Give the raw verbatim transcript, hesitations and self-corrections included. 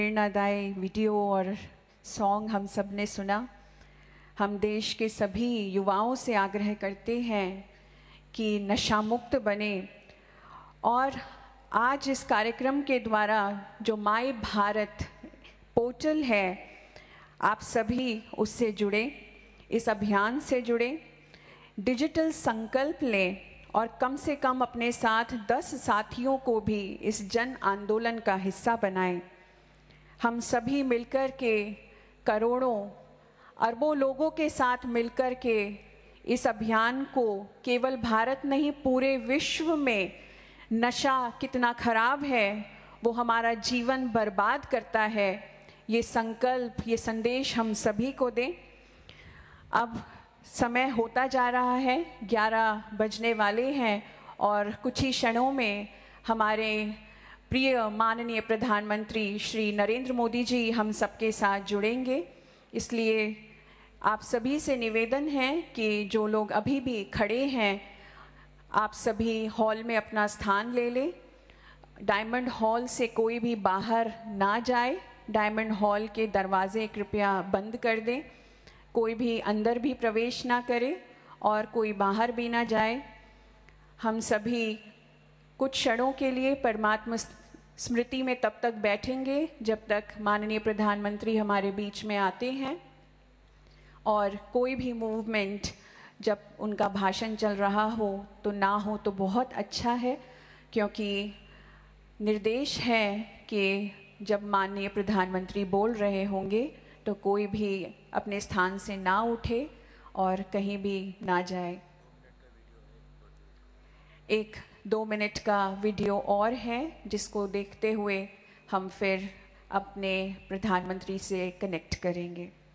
प्रेरणादायी वीडियो और सॉन्ग हम सब ने सुना। हम देश के सभी युवाओं से आग्रह करते हैं कि नशा मुक्त बने और आज इस कार्यक्रम के द्वारा जो माय भारत पोर्टल है, आप सभी उससे जुड़े, इस अभियान से जुड़े, डिजिटल संकल्प लें और कम से कम अपने साथ दस साथियों को भी इस जन आंदोलन का हिस्सा बनाएं। हम सभी मिलकर के करोड़ों अरबों लोगों के साथ मिलकर के इस अभियान को केवल भारत नहीं पूरे विश्व में नशा कितना खराब है, वो हमारा जीवन बर्बाद करता है, ये संकल्प, ये संदेश हम सभी को दें। अब समय होता जा रहा है, ग्यारह बजने वाले हैं और कुछ ही क्षणों में हमारे प्रिय माननीय प्रधानमंत्री श्री नरेंद्र मोदी जी हम सबके साथ जुड़ेंगे। इसलिए आप सभी से निवेदन है कि जो लोग अभी भी खड़े हैं, आप सभी हॉल में अपना स्थान ले लें। डायमंड हॉल से कोई भी बाहर ना जाए, डायमंड हॉल के दरवाजे कृपया बंद कर दें, कोई भी अंदर भी प्रवेश ना करे और कोई बाहर भी ना जाए। हम सभी कुछ क्षणों के लिए परमात्मा स्मृति में तब तक बैठेंगे जब तक माननीय प्रधानमंत्री हमारे बीच में आते हैं, और कोई भी मूवमेंट जब उनका भाषण चल रहा हो तो ना हो तो बहुत अच्छा है, क्योंकि निर्देश है कि जब माननीय प्रधानमंत्री बोल रहे होंगे तो कोई भी अपने स्थान से ना उठे और कहीं भी ना जाए। एक दो मिनट का वीडियो और है जिसको देखते हुए हम फिर अपने प्रधानमंत्री से कनेक्ट करेंगे।